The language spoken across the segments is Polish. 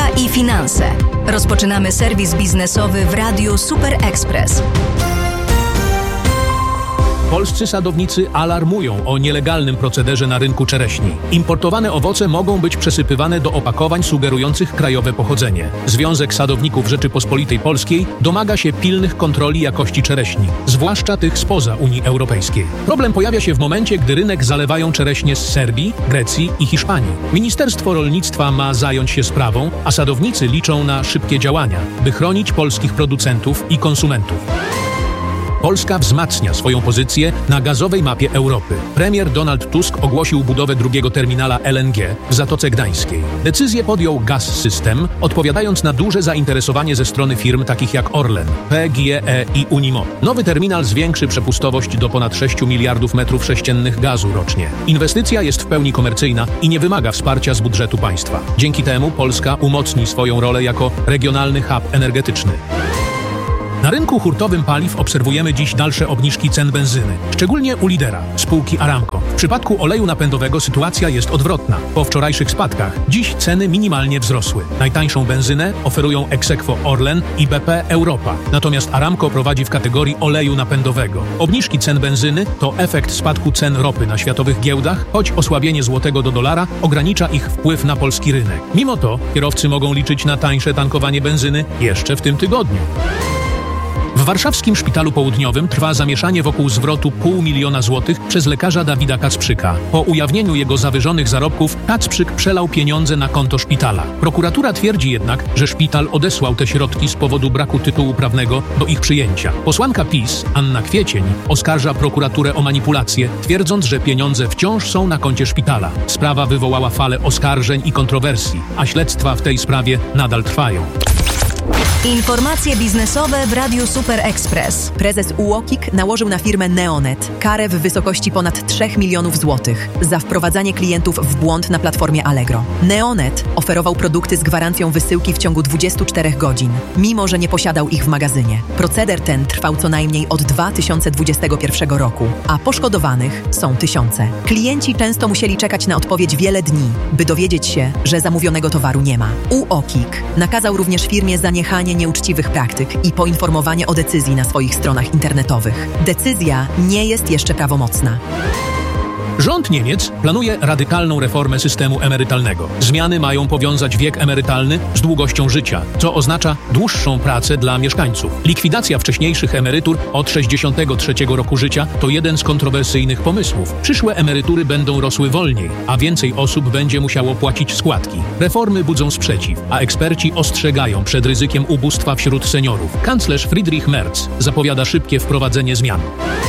Polityka i finanse. Rozpoczynamy serwis biznesowy w Radiu Super Express. Polscy sadownicy alarmują o nielegalnym procederze na rynku czereśni. Importowane owoce mogą być przesypywane do opakowań sugerujących krajowe pochodzenie. Związek Sadowników Rzeczypospolitej Polskiej domaga się pilnych kontroli jakości czereśni, zwłaszcza tych spoza Unii Europejskiej. Problem pojawia się w momencie, gdy rynek zalewają czereśnie z Serbii, Grecji i Hiszpanii. Ministerstwo Rolnictwa ma zająć się sprawą, a sadownicy liczą na szybkie działania, by chronić polskich producentów i konsumentów. Polska wzmacnia swoją pozycję na gazowej mapie Europy. Premier Donald Tusk ogłosił budowę drugiego terminala LNG w Zatoce Gdańskiej. Decyzję podjął Gaz-System, odpowiadając na duże zainteresowanie ze strony firm takich jak Orlen, PGE i Unimop. Nowy terminal zwiększy przepustowość do ponad 6 miliardów metrów sześciennych gazu rocznie. Inwestycja jest w pełni komercyjna i nie wymaga wsparcia z budżetu państwa. Dzięki temu Polska umocni swoją rolę jako regionalny hub energetyczny. Na rynku hurtowym paliw obserwujemy dziś dalsze obniżki cen benzyny, szczególnie u lidera, spółki Aramco. W przypadku oleju napędowego sytuacja jest odwrotna. Po wczorajszych spadkach dziś ceny minimalnie wzrosły. Najtańszą benzynę oferują ex aequo Orlen i BP Europa, natomiast Aramco prowadzi w kategorii oleju napędowego. Obniżki cen benzyny to efekt spadku cen ropy na światowych giełdach, choć osłabienie złotego do dolara ogranicza ich wpływ na polski rynek. Mimo to kierowcy mogą liczyć na tańsze tankowanie benzyny jeszcze w tym tygodniu. W warszawskim Szpitalu Południowym trwa zamieszanie wokół zwrotu 500 000 złotych przez lekarza Dawida Kacprzyka. Po ujawnieniu jego zawyżonych zarobków Kacprzyk przelał pieniądze na konto szpitala. Prokuratura twierdzi jednak, że szpital odesłał te środki z powodu braku tytułu prawnego do ich przyjęcia. Posłanka PiS, Anna Kwiecień, oskarża prokuraturę o manipulację, twierdząc, że pieniądze wciąż są na koncie szpitala. Sprawa wywołała falę oskarżeń i kontrowersji, a śledztwa w tej sprawie nadal trwają. Informacje biznesowe w Radiu Super Express. Prezes UOKiK nałożył na firmę Neonet karę w wysokości ponad 3 milionów złotych za wprowadzanie klientów w błąd na platformie Allegro. Neonet oferował produkty z gwarancją wysyłki w ciągu 24 godzin, mimo że nie posiadał ich w magazynie. Proceder ten trwał co najmniej od 2021 roku, a poszkodowanych są tysiące. Klienci często musieli czekać na odpowiedź wiele dni, by dowiedzieć się, że zamówionego towaru nie ma. UOKiK nakazał również firmie zaniechanie nieuczciwych praktyk i poinformowanie o decyzji na swoich stronach internetowych. Decyzja nie jest jeszcze prawomocna. Rząd Niemiec planuje radykalną reformę systemu emerytalnego. Zmiany mają powiązać wiek emerytalny z długością życia, co oznacza dłuższą pracę dla mieszkańców. Likwidacja wcześniejszych emerytur od 63 roku życia to jeden z kontrowersyjnych pomysłów. Przyszłe emerytury będą rosły wolniej, a więcej osób będzie musiało płacić składki. Reformy budzą sprzeciw, a eksperci ostrzegają przed ryzykiem ubóstwa wśród seniorów. Kanclerz Friedrich Merz zapowiada szybkie wprowadzenie zmian.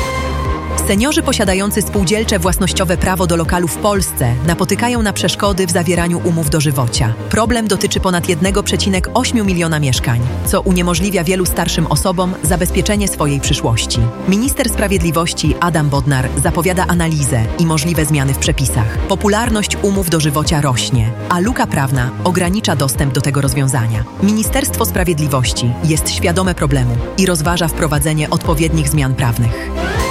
Seniorzy posiadający spółdzielcze własnościowe prawo do lokalu w Polsce napotykają na przeszkody w zawieraniu umów dożywocia. Problem dotyczy ponad 1,8 miliona mieszkań, co uniemożliwia wielu starszym osobom zabezpieczenie swojej przyszłości. Minister Sprawiedliwości Adam Bodnar zapowiada analizę i możliwe zmiany w przepisach. Popularność umów dożywocia rośnie, a luka prawna ogranicza dostęp do tego rozwiązania. Ministerstwo Sprawiedliwości jest świadome problemu i rozważa wprowadzenie odpowiednich zmian prawnych.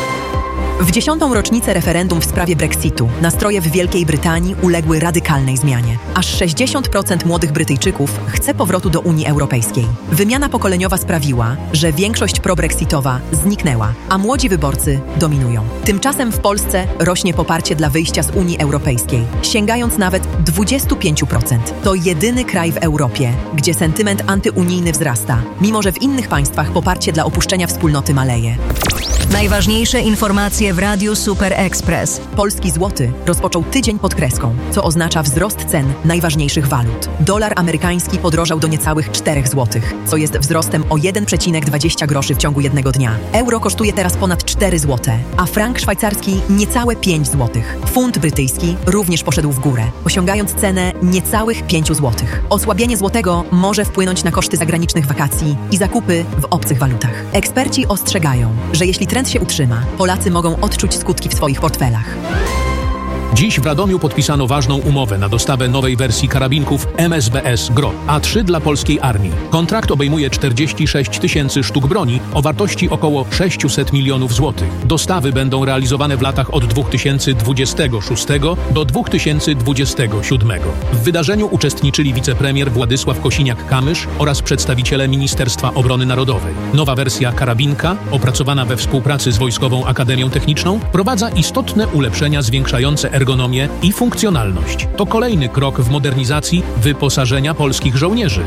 W 10. rocznicę referendum w sprawie Brexitu nastroje w Wielkiej Brytanii uległy radykalnej zmianie. Aż 60% młodych Brytyjczyków chce powrotu do Unii Europejskiej. Wymiana pokoleniowa sprawiła, że większość probrexitowa zniknęła, a młodzi wyborcy dominują. Tymczasem w Polsce rośnie poparcie dla wyjścia z Unii Europejskiej, sięgając nawet 25%. To jedyny kraj w Europie, gdzie sentyment antyunijny wzrasta, mimo że w innych państwach poparcie dla opuszczenia wspólnoty maleje. Najważniejsze informacje w Radiu Super Express. Polski złoty rozpoczął tydzień pod kreską, co oznacza wzrost cen najważniejszych walut. Dolar amerykański podrożał do niecałych 4 zł, co jest wzrostem o 1,20 groszy w ciągu jednego dnia. Euro kosztuje teraz ponad 4 zł, a frank szwajcarski niecałe 5 zł. Funt brytyjski również poszedł w górę, osiągając cenę niecałych 5 zł. Osłabienie złotego może wpłynąć na koszty zagranicznych wakacji i zakupy w obcych walutach. Eksperci ostrzegają, że jeśli trend się utrzyma, Polacy mogą odczuć skutki w swoich portfelach. Dziś w Radomiu podpisano ważną umowę na dostawę nowej wersji karabinków MSBS GROT A3 dla polskiej armii. Kontrakt obejmuje 46 tysięcy sztuk broni o wartości około 600 milionów złotych. Dostawy będą realizowane w latach od 2026 do 2027. W wydarzeniu uczestniczyli wicepremier Władysław Kosiniak-Kamysz oraz przedstawiciele Ministerstwa Obrony Narodowej. Nowa wersja karabinka, opracowana we współpracy z Wojskową Akademią Techniczną, wprowadza istotne ulepszenia zwiększające ergonomię i funkcjonalność. To kolejny krok w modernizacji wyposażenia polskich żołnierzy.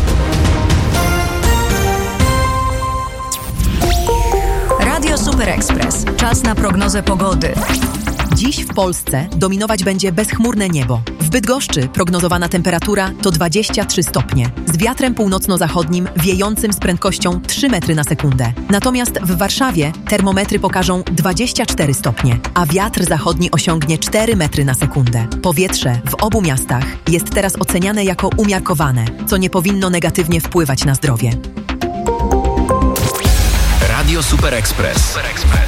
Radio Super Express. Czas na prognozę pogody. Dziś w Polsce dominować będzie bezchmurne niebo. W Bydgoszczy prognozowana temperatura to 23 stopnie, z wiatrem północno-zachodnim wiejącym z prędkością 3 metry na sekundę. Natomiast w Warszawie termometry pokażą 24 stopnie, a wiatr zachodni osiągnie 4 metry na sekundę. Powietrze w obu miastach jest teraz oceniane jako umiarkowane, co nie powinno negatywnie wpływać na zdrowie. Radio Super Express.